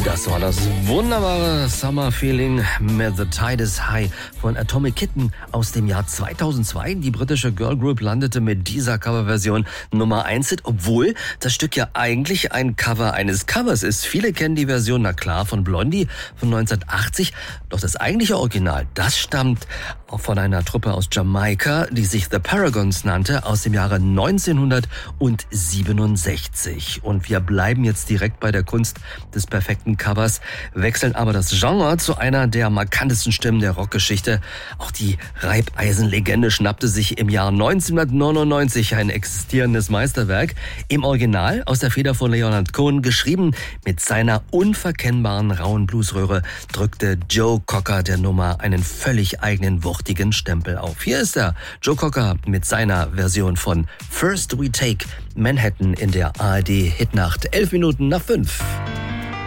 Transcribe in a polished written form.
Das war das wunderbare Summer Feeling mit The Tide is High von Atomic Kitten aus dem Jahr 2002. Die britische Girl Group landete mit dieser Coverversion Nummer 1 Hit, obwohl das Stück ja eigentlich ein Cover eines Covers ist. Viele kennen die Version, na klar, von Blondie von 1980. Doch das eigentliche Original, das stammt auch von einer Truppe aus Jamaika, die sich The Paragons nannte, aus dem Jahre 1967. Und wir bleiben jetzt direkt bei der Kunst des perfekten Covers, wechseln aber das Genre zu einer der markantesten Stimmen der Rockgeschichte. Auch die Reibeisenlegende schnappte sich im Jahr 1999 ein existierendes Meisterwerk. Im Original aus der Feder von Leonard Cohen, geschrieben mit seiner unverkennbaren rauen Bluesröhre, drückte Joe Cocker der Nummer einen völlig eigenen, wuchtigen Stempel auf. Hier ist er, Joe Cocker mit seiner Version von First We Take Manhattan in der ARD Hitnacht, 11 Minuten nach 5.